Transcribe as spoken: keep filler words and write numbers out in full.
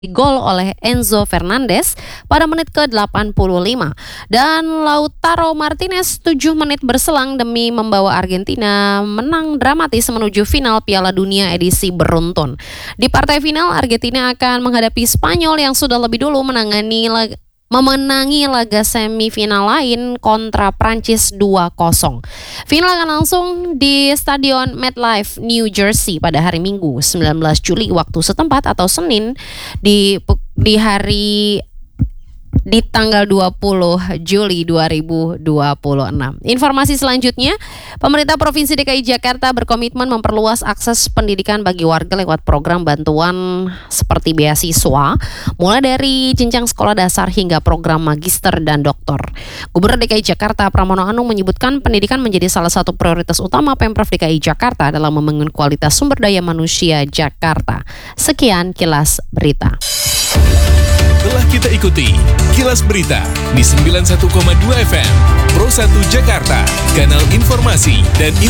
gol oleh Enzo Fernandez pada menit ke delapan puluh lima dan Lautaro Martinez tujuh menit berselang demi membawa Argentina menang dramatis menuju final Piala Dunia edisi beruntun. Di partai final, Argentina akan menghadapi Spanyol yang sudah lebih dulu menangani lag- memenangi laga semifinal lain kontra Prancis dua kosong. Final akan langsung di Stadion MetLife, New Jersey pada hari Minggu sembilan belas Juli waktu setempat atau Senin di di hari di tanggal dua puluh Juli dua ribu dua puluh enam. Informasi selanjutnya, pemerintah Provinsi D K I Jakarta berkomitmen memperluas akses pendidikan bagi warga lewat program bantuan seperti beasiswa, mulai dari jenjang sekolah dasar hingga program magister dan doktor. Gubernur D K I Jakarta Pramono Anung menyebutkan pendidikan menjadi salah satu prioritas utama Pemprov D K I Jakarta dalam membangun kualitas sumber daya manusia Jakarta. Sekian kilas berita. Telah kita ikuti Kilas Berita di sembilan puluh satu koma dua F M Pro satu Jakarta, kanal informasi dan informasi